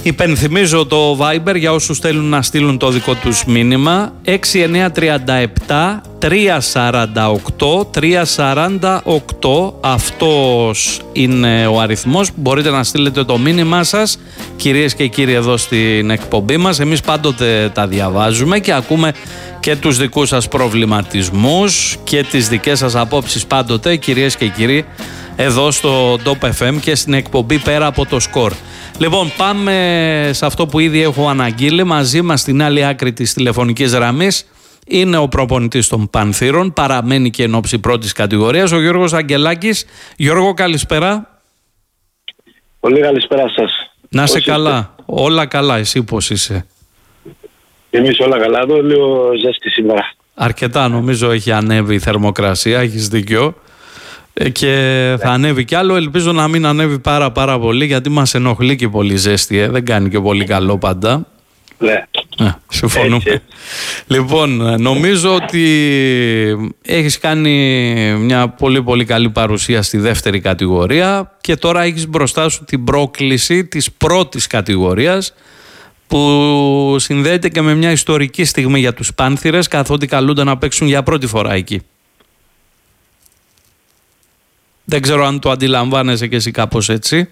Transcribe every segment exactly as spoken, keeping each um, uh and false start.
Υπενθυμίζω το Viber για όσους θέλουν να στείλουν το δικό τους μήνυμα. έξι εννιά τρία επτά τρία τέσσερα οκτώ τρία τέσσερα οκτώ. Αυτός είναι ο αριθμός που μπορείτε να στείλετε το μήνυμά σας, κυρίες και κύριοι, εδώ στην εκπομπή μας. Εμείς πάντοτε τα διαβάζουμε και ακούμε και τους δικούς σας προβληματισμούς και τις δικές σας απόψεις πάντοτε, κυρίες και κύριοι, εδώ στο Top εφ εμ και στην εκπομπή Πέρα από το Σκορ. Λοιπόν, πάμε σε αυτό που ήδη έχω αναγγείλει. Μαζί μας στην άλλη άκρη της τηλεφωνικής γραμμής είναι ο προπονητής των Πανθύρων, παραμένει και εν όψη πρώτης κατηγορίας, ο Γιώργος Αγγελάκης. Γιώργο, καλησπέρα. Πολύ καλησπέρα σας. Να είσαι πώς καλά. Είστε? Όλα καλά, εσύ πώς είσαι? Εμείς όλα καλά, εδώ λίγο ζέστη σήμερα. Αρκετά, νομίζω έχει ανέβει η θερμοκρασία, έχεις δίκιο. Και θα ανέβει κι άλλο, ελπίζω να μην ανέβει πάρα πάρα πολύ, γιατί μας ενοχλεί και πολύ ζέστη, ε. δεν κάνει και πολύ καλό πάντα. Ναι. Ε, συμφωνούμε. Έτσι. Λοιπόν, νομίζω ότι έχεις κάνει μια πολύ πολύ καλή παρουσία στη δεύτερη κατηγορία και τώρα έχεις μπροστά σου την πρόκληση της πρώτης κατηγορίας, που συνδέεται και με μια ιστορική στιγμή για τους Πάνθυρες, καθότι καλούνται να παίξουν για πρώτη φορά εκεί. Δεν ξέρω αν το αντιλαμβάνεσαι και εσύ κάπως έτσι.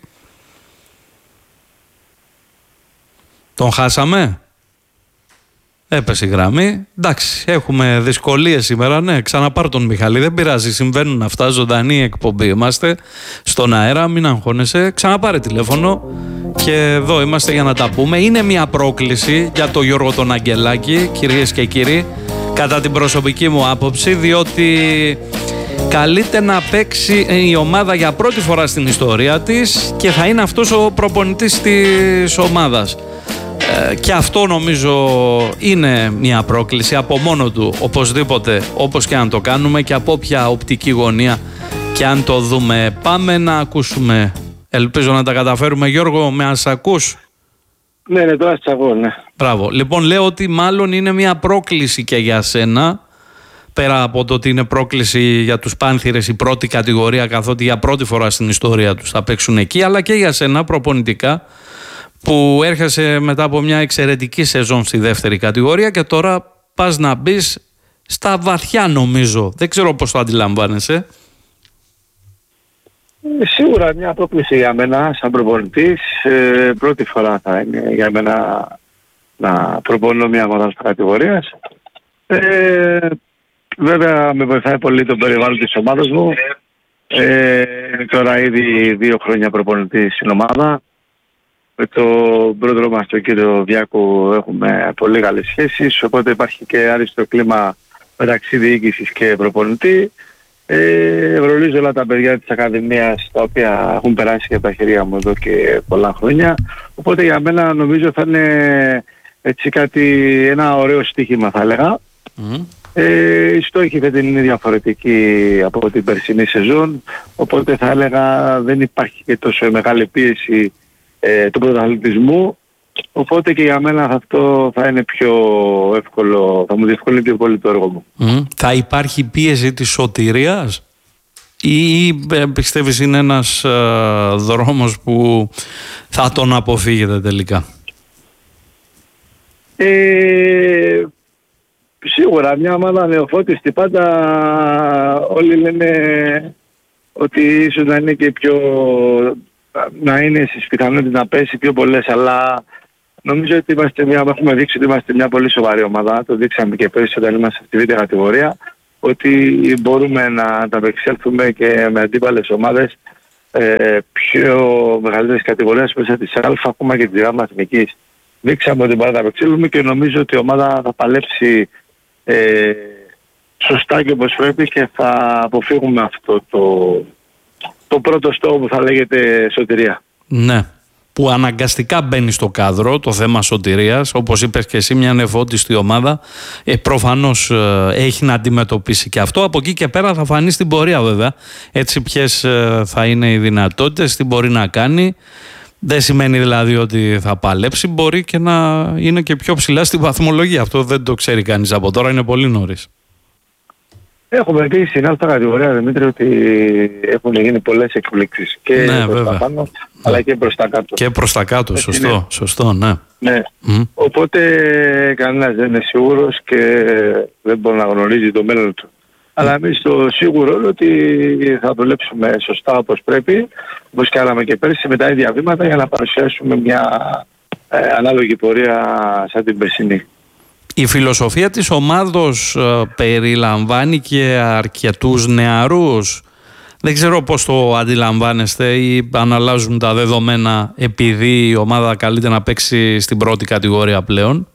Τον χάσαμε. Έπεσε η γραμμή. Εντάξει, έχουμε δυσκολίες σήμερα. Ναι, ξαναπάρ τον Μιχάλη. Δεν πειράζει, συμβαίνουν αυτά. Ζωντανή εκπομπή είμαστε στον αέρα. Μην αγχώνεσαι. Ξαναπάρε τηλέφωνο. Και εδώ είμαστε για να τα πούμε. Είναι μια πρόκληση για τον Γιώργο τον Αγγελάκη, κυρίες και κύριοι, κατά την προσωπική μου άποψη, διότι καλείται να παίξει η ομάδα για πρώτη φορά στην ιστορία της και θα είναι αυτός ο προπονητής της ομάδας. Ε, και αυτό νομίζω είναι μια πρόκληση από μόνο του, οπωσδήποτε, όπως και αν το κάνουμε και από όποια οπτική γωνία και αν το δούμε. Πάμε να ακούσουμε, ελπίζω να τα καταφέρουμε. Γιώργο, με ας ακούς? Ναι, ναι, τώρα σας ακούω, ναι. Μπράβο. Λοιπόν, λέω ότι μάλλον είναι μια πρόκληση και για σένα, πέρα από το ότι είναι πρόκληση για τους Πάνθυρες η πρώτη κατηγορία, καθότι για πρώτη φορά στην ιστορία τους θα παίξουν εκεί, αλλά και για σένα προπονητικά, που έρχεσαι μετά από μια εξαιρετική σεζόν στη δεύτερη κατηγορία και τώρα πας να μπεις στα βαθιά, νομίζω. Δεν ξέρω πώς το αντιλαμβάνεσαι. Σίγουρα μια πρόκληση για μένα σαν προπονητής. Ε, πρώτη φορά θα είναι για μένα να προπονώ μια ομάδα κατηγορίας. Ε, βέβαια με βοηθάει πολύ το περιβάλλον της ομάδας μου. Ε, τώρα ήδη δύο χρόνια προπονητής στην ομάδα. Με τον πρόεδρο μας, τον κύριο Διάκου, έχουμε πολύ καλές σχέσεις, οπότε υπάρχει και άριστο κλίμα μεταξύ διοίκησης και προπονητή. Ε, Βρολίζω όλα τα παιδιά της Ακαδημίας, τα οποία έχουν περάσει και από τα χέρια μου εδώ και πολλά χρόνια. Οπότε για μένα νομίζω θα είναι έτσι κάτι, ένα ωραίο στοίχημα θα έλεγα. Mm. Ε, η στόχη θα είναι διαφορετική από την περσινή σεζόν, οπότε θα έλεγα δεν υπάρχει και τόσο μεγάλη πίεση ε, του πρωταθλητισμού, οπότε και για μένα αυτό θα είναι πιο εύκολο, θα μου διευκολύνει πιο πολύ το έργο μου. Mm. Θα υπάρχει πίεση της σωτηρίας ή ε, πιστεύεις είναι ένας ε, δρόμος που θα τον αποφύγετε τελικά? Ε, Σίγουρα μια ομάδα νεοφώτιστη, πάντα όλοι λένε ότι ίσως να είναι και πιο, να είναι στις πιθανότητες να πέσει πιο πολλές, αλλά νομίζω ότι είμαστε μια, έχουμε δείξει ότι είμαστε μια πολύ σοβαρή ομάδα. Το δείξαμε και πέρυσι όταν είμαστε στη β' κατηγορία, ότι μπορούμε να ανταπεξέλθουμε και με αντίπαλες ομάδες ε, πιο μεγαλύτερες κατηγορίες μέσα της Α, ακόμα και της Γ' Εθνικής. Δείξαμε ότι μπορούμε να ανταπεξέλθουμε και νομίζω ότι η ομάδα θα παλέψει Ε, σωστά και όπως πρέπει και θα αποφύγουμε αυτό το, το πρώτο στόχο που θα λέγεται σωτηρία. Ναι, που αναγκαστικά μπαίνει στο κάδρο το θέμα σωτηρίας, όπως είπες και εσύ, μια νεφώτιστη ομάδα ε, προφανώς ε, έχει να αντιμετωπίσει και αυτό. Από εκεί και πέρα θα φανεί στην πορεία βέβαια, έτσι ποιες ε, θα είναι οι δυνατότητες, τι μπορεί να κάνει. Δεν σημαίνει δηλαδή ότι θα παλέψει, μπορεί και να είναι και πιο ψηλά στη βαθμολογία. Αυτό δεν το ξέρει κανείς από τώρα, είναι πολύ νωρίς. Έχουμε πει στην άλλη κατηγορία, Δημήτρη, ότι έχουν γίνει πολλές εκπλήξεις και Ναι, προς βέβαια. τα πάνω, αλλά και προς τα κάτω. Και προς τα κάτω, Έτσι σωστό, είναι. σωστό, ναι. Ναι. Mm. Οπότε κανένας δεν είναι σίγουρος και δεν μπορεί να γνωρίζει το μέλλον του. Αλλά εμείς το σίγουρο είναι ότι θα δουλέψουμε σωστά όπως πρέπει, όπως κάναμε και πέρσι με τα ίδια βήματα για να παρουσιάσουμε μια ε, ανάλογη πορεία σαν την περσινή. Η φιλοσοφία της ομάδος ε, περιλαμβάνει και αρκετούς νεαρούς. Δεν ξέρω πώς το αντιλαμβάνεστε ή αν αλλάζουν τα δεδομένα επειδή η ομάδα καλείται να παίξει στην πρώτη κατηγορία πλέον.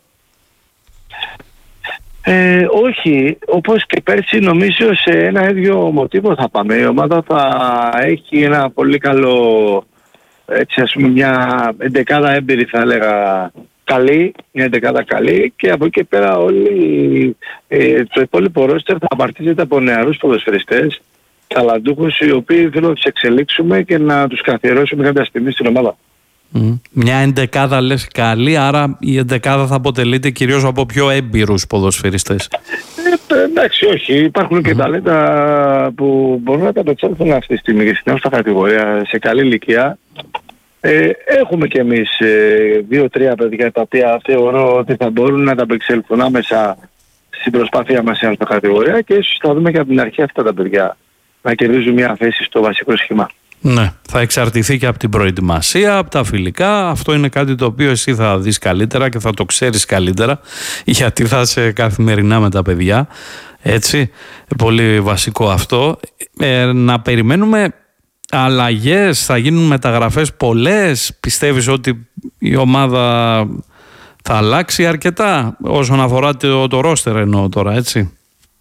Ε, όχι, όπως και πέρσι νομίζω σε ένα ίδιο μοτίβο θα πάμε. Η ομάδα θα έχει ένα πολύ καλό, έτσι ας πούμε μια εντεκάδα έμπειρη θα έλεγα καλή, μια εντεκάδα καλή και από εκεί πέρα όλοι ε, το υπόλοιπο ρόστερ θα απαρτίζεται από νεαρούς ποδοσφαιριστές, ταλαντούχους οι οποίοι θέλουν να τους εξελίξουμε και να τους καθιερώσουμε κάποια στιγμή στην ομάδα. Mm. Μια εντεκάδα λες καλή, άρα η εντεκάδα θα αποτελείται κυρίως από πιο έμπειρους ποδοσφαιριστές. Ε, εντάξει, όχι. Υπάρχουν και mm. ταλέντα που μπορούν να τα απεξέλθουν αυτή τη στιγμή και στην όρθια κατηγορία σε καλή ηλικία. Ε, έχουμε κι εμείς ε, δύο-τρία παιδιά τα οποία θεωρώ ότι θα μπορούν να τα απεξέλθουν άμεσα στην προσπάθεια μας σε όρθια κατηγορία και ίσως θα δούμε και από την αρχή αυτά τα παιδιά να κερδίζουν μια θέση στο βασικό σχήμα. Ναι, θα εξαρτηθεί και από την προετοιμασία, από τα φιλικά. Αυτό είναι κάτι το οποίο εσύ θα δεις καλύτερα και θα το ξέρεις καλύτερα, γιατί θα είσαι καθημερινά με τα παιδιά. Έτσι, πολύ βασικό αυτό. Ε, να περιμένουμε αλλαγές, θα γίνουν μεταγραφές πολλές. Πιστεύεις ότι η ομάδα θα αλλάξει αρκετά όσον αφορά το, το ρόστερ εννοώ τώρα, έτσι?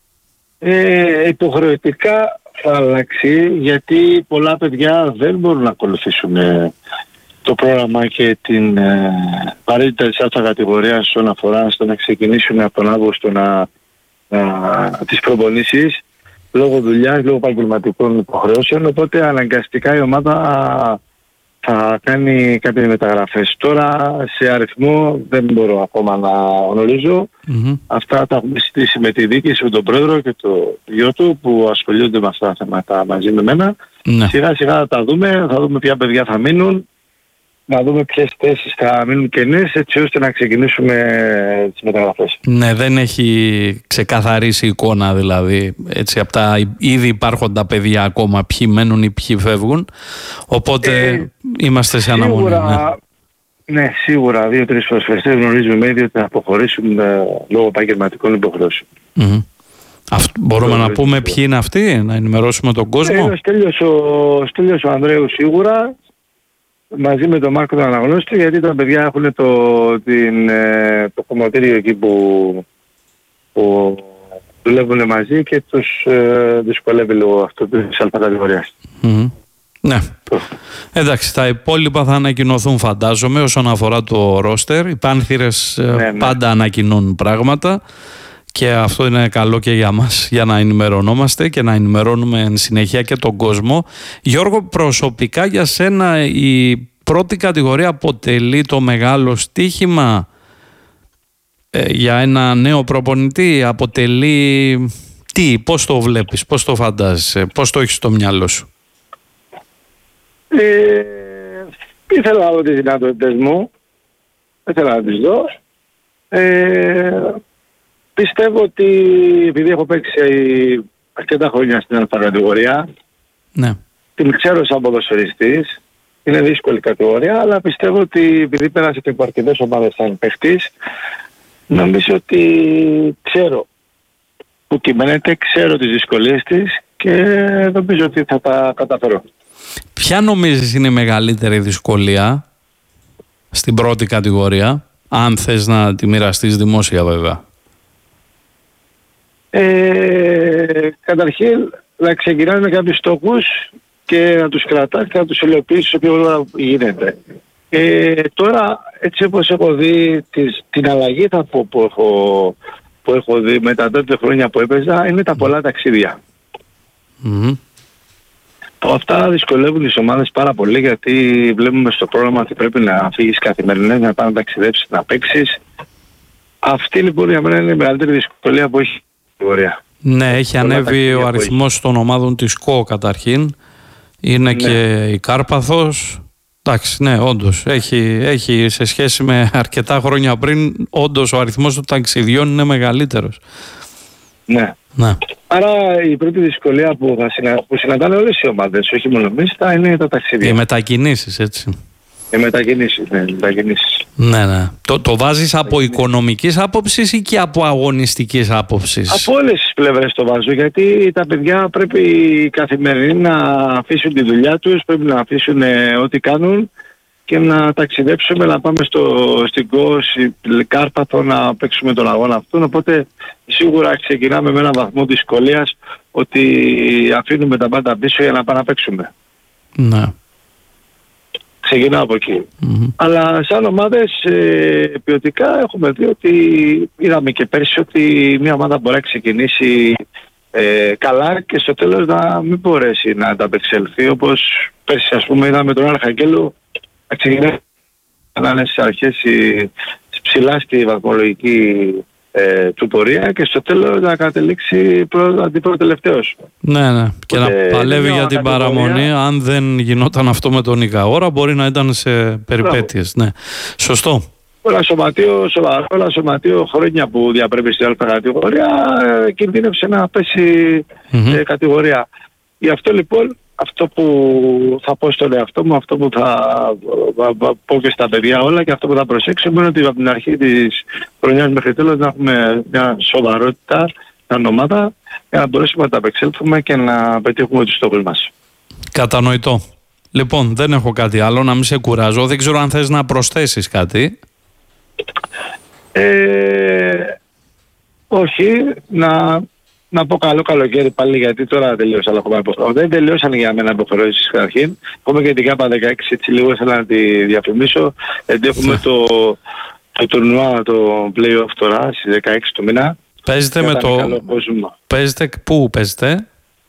Ε, υποχρεωτικά θα αλλάξει γιατί πολλά παιδιά δεν μπορούν να ακολουθήσουν ε, το πρόγραμμα και την ε, βαρύτητα της άλλης κατηγορίας όσον αφορά στο να ξεκινήσουν από τον Αύγουστο να, να, τις προπονήσεις λόγω δουλειάς, λόγω επαγγελματικών υποχρεώσεων, οπότε αναγκαστικά η ομάδα θα κάνει κάποιες μεταγραφές. Τώρα σε αριθμό δεν μπορώ ακόμα να γνωρίζω. Mm-hmm. Αυτά τα έχουμε συζητήσει με τη διοίκηση, με τον πρόεδρο και το γιο του που ασχολούνται με αυτά τα θέματα μαζί με μένα. Mm-hmm. Σιγά σιγά θα τα δούμε, θα δούμε ποια παιδιά θα μείνουν, να δούμε ποιες θέσεις θα μείνουν κενές έτσι ώστε να ξεκινήσουμε τις μεταγραφές. Ναι, δεν έχει ξεκαθαρίσει εικόνα δηλαδή έτσι από τα ήδη υπάρχοντα παιδιά ακόμα ποιοι μένουν ή ποιοι φεύγουν, οπότε ε, είμαστε σε αναμονή. Σίγουρα, ναι. ναι, σίγουρα δύο-τρεις προσφερστές γνωρίζουμε ήδη ότι θα αποχωρήσουν ε, λόγω επαγγελματικών υποχρεώσεων. Mm-hmm. Αυτό, μπορούμε να πούμε ποιοι είναι αυτοί, να ενημερώσουμε τον κόσμο. Ε, ο Στέλιος ο, Στέλιος ο Ανδρέου σίγουρα, μαζί με τον Μάρκο τον Αναγνώστη, γιατί τα παιδιά έχουν το, την, το κομμωτήριο εκεί που, που δουλεύουν μαζί και τους ε, δυσκολεύει λίγο αυτό της αλφακατηγορίας. Mm-hmm. Ναι. Εντάξει, τα υπόλοιπα θα ανακοινωθούν φαντάζομαι όσον αφορά το ρόστερ. Οι Πάνθυρες ναι, ναι. πάντα ανακοινώνουν πράγματα και αυτό είναι καλό και για μας για να ενημερωνόμαστε και να ενημερώνουμε εν συνεχεία και τον κόσμο. Γιώργο, προσωπικά για σένα η πρώτη κατηγορία αποτελεί το μεγάλο στοίχημα ε, για ένα νέο προπονητή, αποτελεί τι, πώς το βλέπεις, πώς το φαντάζεσαι, πώς το έχεις στο μυαλό σου? Ε, ήθελα να δω τις δυνατότητες μου, ήθελα να τις δω. Ε, πιστεύω ότι επειδή έχω παίξει αρκετά χρόνια στην αλφα κατηγορία, ναι. την ξέρω σαν ποδοσφαιριστής, είναι δύσκολη κατηγορία, αλλά πιστεύω ότι επειδή πέρασε και από αρκετές ομάδες σαν παίχτης, νομίζω ότι ξέρω που κυμαίνεται, ξέρω τις δυσκολίες της και νομίζω ότι θα τα καταφέρω. Ποια νομίζεις είναι η μεγαλύτερη δυσκολία στην πρώτη κατηγορία, αν θες να τη μοιραστείς δημόσια βέβαια? Ε, καταρχήν να ξεκινάμε με κάποιους στόχους και να τους κρατάς και να τους υλοποιήσεις όποια ώρα γίνεται. Ε, τώρα έτσι όπως έχω δει τις, την αλλαγή θα πω, που, έχω, που έχω δει με τα τότε χρόνια που έπαιζα είναι τα πολλά ταξίδια. Mm-hmm. Αυτά δυσκολεύουν τις ομάδες πάρα πολύ γιατί βλέπουμε στο πρόγραμμα ότι πρέπει να φύγεις καθημερινές, να πάνε να ταξιδέψεις, να παίξεις. Αυτή λοιπόν για μένα είναι η μεγαλύτερη δυσκολία που έχει η κατηγορία. Ναι, έχει ανέβει ο αριθμός των ομάδων της ΚΟ καταρχήν. Είναι ναι. και η Κάρπαθος. Εντάξει, ναι, όντως. Έχει, έχει σε σχέση με αρκετά χρόνια πριν, όντως ο αριθμός των ταξιδιών είναι μεγαλύτερος. Ναι. ναι. Άρα η πρώτη δυσκολία που, θα συνα... που συναντάνε όλες οι ομάδες, όχι μόνο εμείς, θα είναι τα ταξίδια. Οι μετακινήσεις, έτσι. Οι μετακινήσεις, ναι, οι μετακινήσεις. Ναι, ναι. Το, το βάζεις από οικονομικής άποψης ή και από αγωνιστικής άποψης? Από όλες τις πλευρές το βάζω, γιατί τα παιδιά πρέπει καθημερινά να αφήσουν τη δουλειά τους, πρέπει να αφήσουν ε, ό,τι κάνουν και να ταξιδέψουμε, να πάμε στο, στην ΚΟ, στην Κάρπαθο να παίξουμε τον αγώνα αυτόν. Οπότε σίγουρα ξεκινάμε με έναν βαθμό δυσκολίας ότι αφήνουμε τα πάντα πίσω για να πάμε να παίξουμε. Ναι. Ξεκινάω από εκεί. Mm-hmm. Αλλά σαν ομάδες ε, ποιοτικά έχουμε δει ότι είδαμε και πέρσι ότι μια ομάδα μπορεί να ξεκινήσει ε, καλά και στο τέλος να μην μπορέσει να ανταπεξελθεί, όπως πέρσι ας πούμε είδαμε τον Αρχαγγέλου να ξεκινάει να είναι στις αρχές η, ψηλά στη βαθμολογική ε, του πορεία και στο τέλος να κατελήξει αντιπροτελευταίος. Ναι, ναι. Και Οπότε, να παλεύει για την παραμονή. Αν δεν γινόταν αυτό με τον Ικαόρα, μπορεί να ήταν σε περιπέτειες. Ναι. Σωστό. Ένα σωματείο, σοβαρό, ένα σωματείο χρόνια που διαπρέπει στην αλφα κατηγορία ε, κινδύνευσε να πέσει mm-hmm. ε, κατηγορία. Γι' αυτό λοιπόν, αυτό που θα πω στον εαυτό μου, αυτό που θα πω και στα παιδιά όλα και αυτό που θα προσέξουμε είναι ότι από την αρχή της χρονιάς μέχρι τέλος να έχουμε μια σοβαρότητα σαν ομάδα για να μπορέσουμε να τα απεξέλθουμε και να πετύχουμε τους στόχους μας. Κατανοητό. Λοιπόν, δεν έχω κάτι άλλο, να μην σε κουράζω. Δεν ξέρω αν θες να προσθέσεις κάτι. Ε, όχι, να... Να πω καλό καλοκαίρι πάλι, γιατί τώρα τελείωσα, αλλά έχουμε υποχρεώσεις. Δεν τελειώσαν για μένα υποχρεώσεις καταρχήν. Έχουμε και την ΚΑΠΑ δεκαέξι, έτσι λίγο ήθελα να τη διαφημίσω. Γιατί έχουμε το, το τουρνουά, το play-off τώρα, στις δεκαέξι του μήνα. Παίζετε με το... Παίζετε... Πού παίζετε?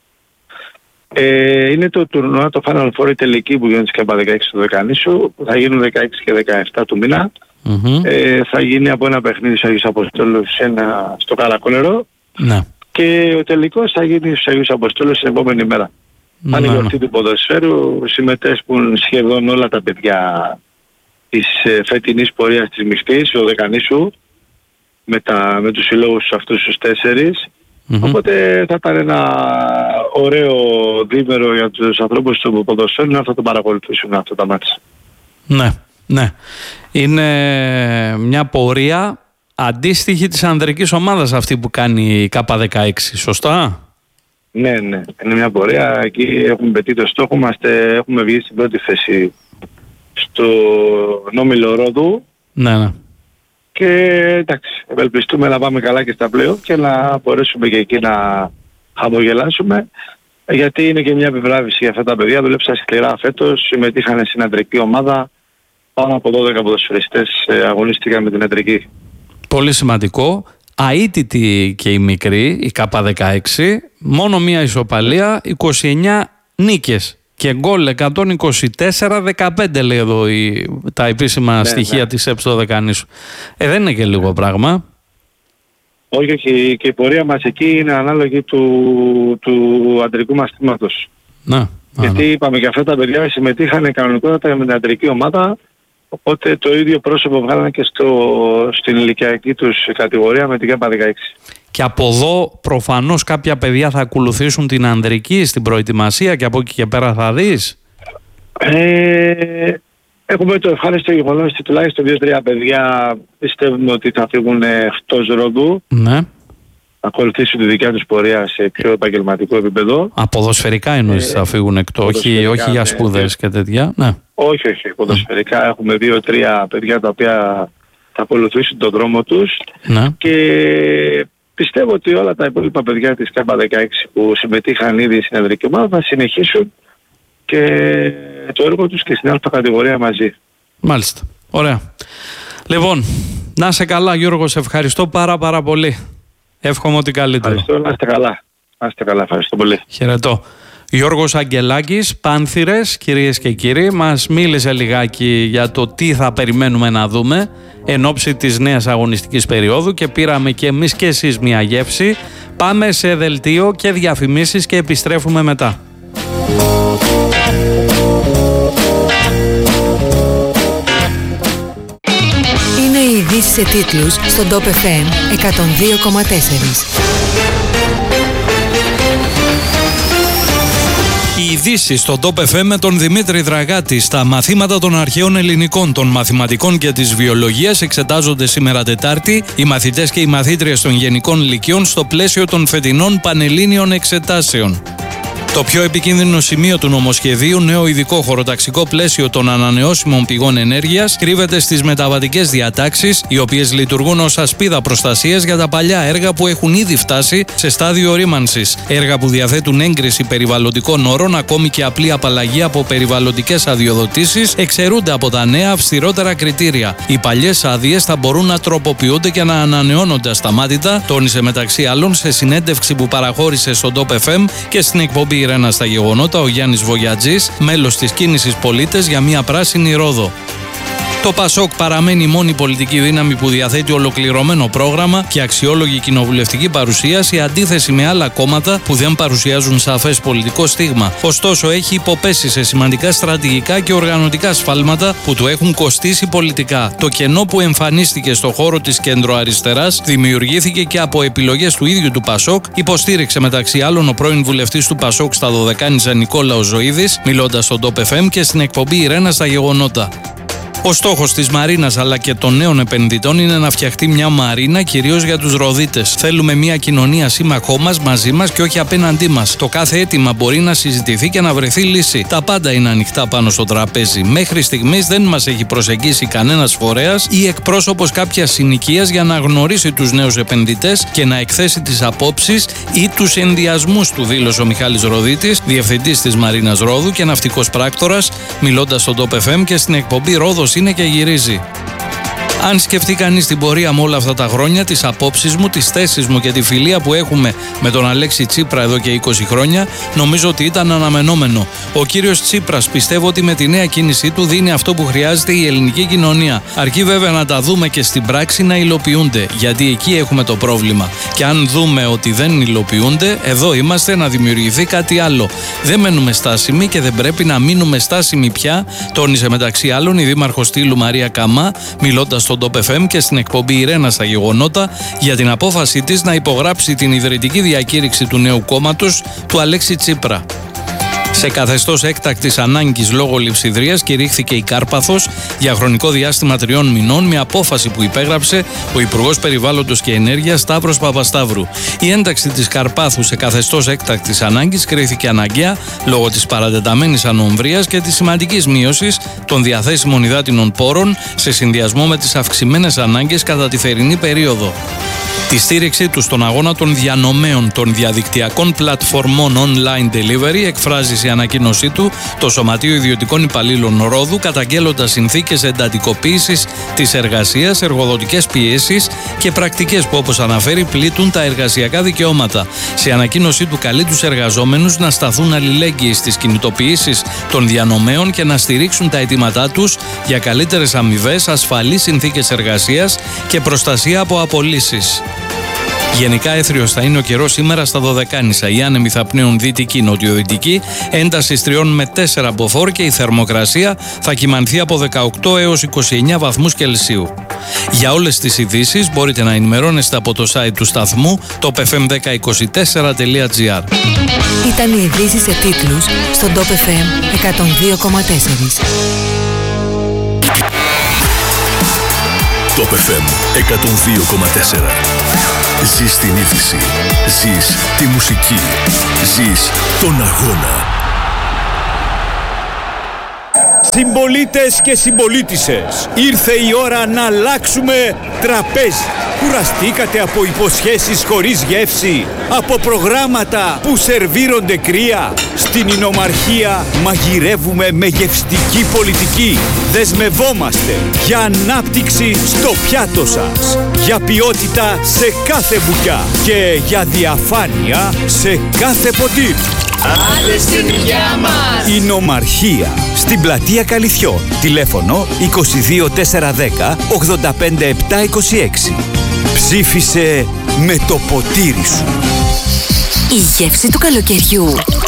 Ε, είναι το τουρνουά, το Final Four, η τελική που γίνεται στην ΚΑΠΑ δεκαέξι στο Δεκανήσου. Θα γίνουν δεκαέξι και δεκαεπτά του μήνα. Mm-hmm. Ε, θα γίνει από ένα παιχνίδι στους Αγίους Αποστόλους στο Καρακόνερο. Ναι. Και ο τελικός θα γίνει στους Αγίους Αποστόλους την επόμενη μέρα. Ναι, Αν η γιορτή του ποδοσφαίρου, συμμετέσχουν σχεδόν όλα τα παιδιά της ε, φετινής πορείας της μειχτής, ο Δεκανήσου, με, τα, με τους συλλόγους αυτούς τους τέσσερις. Mm-hmm. Οπότε θα ήταν ένα ωραίο διήμερο για τους ανθρώπους του ποδοσφαίρου να θα το παρακολουθήσουν αυτό τα μάτια. Ναι, ναι. Είναι μια πορεία αντίστοιχη της ανδρικής ομάδας αυτή που κάνει η ΚΑΠΑ δεκαέξι, σωστά? Ναι, ναι. Είναι μια πορεία. Εκεί έχουμε πετύχει το στόχο μας. Έχουμε βγει στην πρώτη θέση στο όμιλο Ρόδου. Ναι, ναι. Και εντάξει, ευελπιστούμε να πάμε καλά και στα πλέον και να μπορέσουμε και εκεί να χαμογελάσουμε. Γιατί είναι και μια επιβράβευση για αυτά τα παιδιά. Δουλέψαν σκληρά φέτος, συμμετείχαν στην αντρική ομάδα. Πάνω από δώδεκα ποδοσφαιριστές αγωνίστηκαν με την αντρική. Πολύ σημαντικό. Αίτητη και η μικρή, η ΚΑΠΑ δεκαέξι, μόνο μία ισοπαλία, είκοσι εννιά νίκες και γκολ εκατόν είκοσι τέσσερα δεκαπέντε λέει εδώ η, τα επίσημα ναι, στοιχεία ναι. της ΕΠΣ στο Δεκανήσου. Ε, δεν είναι και λίγο πράγμα. Όχι, όχι. Και η πορεία μας εκεί είναι ανάλογη του, του αντρικού μας τμήματος. Ναι. Γιατί ναι. είπαμε και αυτά τα παιδιά συμμετείχαν κανονικότατα με την αντρική ομάδα. Οπότε το ίδιο πρόσωπο βγάλανε και στο, στην ηλικιακή τους κατηγορία με την ΚΑΠΑ δεκαέξι. Και από εδώ προφανώς κάποια παιδιά θα ακολουθήσουν την ανδρική στην προετοιμασία και από εκεί και πέρα θα δεις. Ε, έχουμε το ευχάριστο γεγονός ότι τουλάχιστον δύο τρία παιδιά πιστεύουμε ότι θα φύγουν εκτός Ρόδου. Ναι. Θα ακολουθήσουν τη δικιά τους πορεία σε πιο επαγγελματικό επίπεδο. Αποδοσφαιρικά εννοείς ε, θα φύγουν εκτός, όχι, όχι για σπουδές ναι. και τέτοια. Ναι. Όχι, όχι. Ποδοσφαιρικά mm. έχουμε δύο-τρία παιδιά τα οποία θα ακολουθήσουν τον δρόμο τους. Ναι. Και πιστεύω ότι όλα τα υπόλοιπα παιδιά της ΚΑΠΑ δεκαέξι που συμμετείχαν ήδη στην ανδρική ομάδα θα συνεχίσουν και το έργο τους και στην αλφα κατηγορία μαζί. Μάλιστα. Ωραία. Λοιπόν, να είσαι καλά Γιώργο, σε ευχαριστώ πάρα πάρα πολύ. Εύχομαι ότι καλύτερο. Ευχαριστώ, να είστε καλά. Να είστε καλά, ευχαριστώ πολύ. Χαιρετώ. Γιώργος Αγγελάκης, Πάνθυρες, κυρίες και κύριοι, μας μίλησε λιγάκι για το τι θα περιμένουμε να δούμε εν ώψη της νέας αγωνιστικής περίοδου και πήραμε και εμείς και εσείς μια γεύση. Πάμε σε δελτίο και διαφημίσεις και επιστρέφουμε μετά. Είναι οι ειδήσεις σε τίτλους στον Top εφ εμ εκατόν δύο κόμμα τέσσερα. Οι ειδήσεις στο Top εφ εμ με τον Δημήτρη Δραγάτη. Στα μαθήματα των αρχαίων ελληνικών, των μαθηματικών και της βιολογίας εξετάζονται σήμερα Τετάρτη οι μαθητές και οι μαθήτριες των γενικών λυκείων στο πλαίσιο των φετινών πανελλήνιων εξετάσεων. Το πιο επικίνδυνο σημείο του νομοσχεδίου, νέο ειδικό χωροταξικό πλαίσιο των ανανεώσιμων πηγών ενέργειας, κρύβεται στις μεταβατικές διατάξεις, οι οποίες λειτουργούν ως ασπίδα προστασίας για τα παλιά έργα που έχουν ήδη φτάσει σε στάδιο ορίμανσης. Έργα που διαθέτουν έγκριση περιβαλλοντικών όρων, ακόμη και απλή απαλλαγή από περιβαλλοντικές αδειοδοτήσεις, εξαιρούνται από τα νέα αυστηρότερα κριτήρια. Οι παλιές άδειες θα μπορούν να τροποποιούνται και να ανανεώνονται ασταμάτητα, τόνισε μεταξύ άλλων σε συνέντευξη που παραχώρησε στον Top εφ εμ και στην εκπομπή Ρένα στα γεγονότα ο Γιάννης Βογιατζής, μέλος της κίνησης Πολίτες για μια πράσινη Ρόδο. Το ΠΑΣΟΚ παραμένει η μόνη πολιτική δύναμη που διαθέτει ολοκληρωμένο πρόγραμμα και αξιόλογη κοινοβουλευτική παρουσία, σε αντίθεση με άλλα κόμματα που δεν παρουσιάζουν σαφές πολιτικό στίγμα. Ωστόσο, έχει υποπέσει σε σημαντικά στρατηγικά και οργανωτικά σφάλματα που του έχουν κοστίσει πολιτικά. Το κενό που εμφανίστηκε στο χώρο της κεντροαριστεράς δημιουργήθηκε και από επιλογές του ίδιου του ΠΑΣΟΚ, υποστήριξε μεταξύ άλλων ο πρώην βουλευτής του ΠΑΣΟΚ στα Δωδεκάνησα Νικόλαος Ζωίδης, μιλώντας στον Top εφ εμ και στην εκπομπή η Ρένα στα γεγονότα. Ο στόχος της Μαρίνας αλλά και των νέων επενδυτών είναι να φτιαχτεί μια Μαρίνα κυρίως για τους Ροδίτες. Θέλουμε μια κοινωνία σύμμαχό μας, μαζί μας και όχι απέναντί μας. Το κάθε αίτημα μπορεί να συζητηθεί και να βρεθεί λύση. Τα πάντα είναι ανοιχτά πάνω στο τραπέζι. Μέχρι στιγμής δεν μας έχει προσεγγίσει κανένας φορέας ή εκπρόσωπος κάποιας συνοικίας για να γνωρίσει τους νέους επενδυτές και να εκθέσει τις απόψεις ή τους ενδιασμούς του, δήλωσε ο Μιχάλης Ροδίτης, διευθυντής της Μαρίνας Ρόδου και ναυτικός πράκτορας, μιλώντας στον Top εφ εμ και στην εκπομπή Ρόδος είναι και γυρίζει. Αν σκεφτεί κανείς την πορεία μου όλα αυτά τα χρόνια, τις απόψεις μου, τις θέσεις μου και τη φιλία που έχουμε με τον Αλέξη Τσίπρα εδώ και είκοσι χρόνια, νομίζω ότι ήταν αναμενόμενο. Ο κύριος Τσίπρας πιστεύω ότι με τη νέα κίνησή του δίνει αυτό που χρειάζεται η ελληνική κοινωνία. Αρκεί βέβαια να τα δούμε και στην πράξη να υλοποιούνται, γιατί εκεί έχουμε το πρόβλημα. Και αν δούμε ότι δεν υλοποιούνται, εδώ είμαστε να δημιουργηθεί κάτι άλλο. Δεν μένουμε στάσιμοι και δεν πρέπει να μείνουμε στάσιμοι πια, τόνισε μεταξύ άλλων η δήμαρχος Στήλου Μαρία Καμά, μιλώντας στον Top εφ εμ και στην εκπομπή η Ρένα στα γεγονότα για την απόφασή της να υπογράψει την ιδρυτική διακήρυξη του νέου κόμματος του Αλέξη Τσίπρα. Σε καθεστώς έκτακτης ανάγκης λόγω λειψιδρίας κηρύχθηκε η Κάρπαθος για χρονικό διάστημα τριών μηνών με απόφαση που υπέγραψε ο Υπουργός Περιβάλλοντος και Ενέργειας Σταύρος Παπασταύρου. Η ένταξη της Καρπάθου σε καθεστώς έκτακτης ανάγκης κρίθηκε αναγκαία λόγω της παρατεταμένης ανομβρίας και της σημαντικής μείωσης των διαθέσιμων υδάτινων πόρων σε συνδυασμό με τις αυξημένες ανάγκες κατά τη θερινή περίοδο. Τη στήριξή του στον αγώνα των διανομέων των διαδικτυακών πλατφορμών online delivery εκφράζει σε ανακοίνωσή του το Σωματείο Ιδιωτικών Υπαλλήλων Ρόδου, καταγγέλλοντας συνθήκες εντατικοποίησης της εργασίας, εργοδοτικές πιέσεις και πρακτικές που, όπως αναφέρει, πλήττουν τα εργασιακά δικαιώματα. Σε ανακοίνωσή του καλεί τους εργαζόμενους να σταθούν αλληλέγγυοι στις κινητοποιήσεις των διανομέων και να στηρίξουν τα αιτήματά τους για καλύτερες αμοιβές, ασφαλείς συνθήκες εργασίας και προστασία από απολύσεις. Γενικά έθριος θα είναι ο καιρός σήμερα στα Δωδεκάνησα. Οι άνεμοι θα πνέουν δυτική-νοτιοδυτική, ένταση τριών με τέσσερα μποφόρ και η θερμοκρασία θα κυμανθεί από δεκαοκτώ έως είκοσι εννέα βαθμούς Κελσίου. Για όλες τις ειδήσεις μπορείτε να ενημερώνεστε από το site του σταθμού top f m ένα μηδέν δύο τέσσερα τελεία g r. Ήταν οι ειδήσεις σε τίτλους στον Top εφ εμ εκατόν δύο κόμμα τέσσερα. Top εφ εμ εκατόν δύο κόμμα τέσσερα. Ζεις την είδηση, ζεις τη μουσική, ζεις τον αγώνα. Συμπολίτες και συμπολίτισσες, ήρθε η ώρα να αλλάξουμε τραπέζι. Κουραστήκατε από υποσχέσεις χωρίς γεύση, από προγράμματα που σερβίρονται κρύα? Στην Ινομαρχία μαγειρεύουμε με γευστική πολιτική. Δεσμευόμαστε για ανάπτυξη στο πιάτο σας, για ποιότητα σε κάθε μπουκιά και για διαφάνεια σε κάθε ποτήρι. Άντε στην υγειά μας! Ινομαρχία, στην πλατεία Καλυθιών. Τηλέφωνο είκοσι δύο τετρακόσια δέκα ογδόντα πέντε επτακόσια είκοσι έξι. Ψήφισε με το ποτήρι σου. Η γεύση του καλοκαιριού